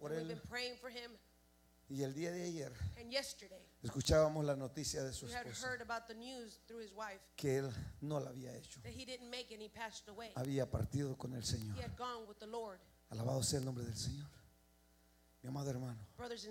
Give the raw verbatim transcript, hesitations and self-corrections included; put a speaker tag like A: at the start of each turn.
A: por
B: And we've
A: él.
B: been praying for him.
A: Y el día de ayer
B: And yesterday,
A: escuchábamos la noticia de su
B: we had
A: esposa
B: heard about the news through his wife
A: que él no la había hecho.
B: that he didn't make and he passed away.
A: Había partido con el Señor.
B: He had gone with the Lord.
A: Alabado sea el nombre del Señor. Mi amado hermano,
B: Brothers and